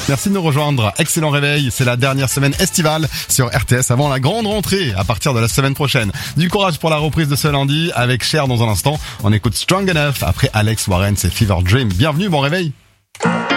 Merci de nous rejoindre. Excellent réveil. C'est la dernière semaine estivale sur RTS avant la grande rentrée à partir de la semaine prochaine. Du courage pour la reprise de ce lundi avec Cher dans un instant. On écoute Strong Enough après Alex Warren, c'est Fever Dream. Bienvenue, bon réveil.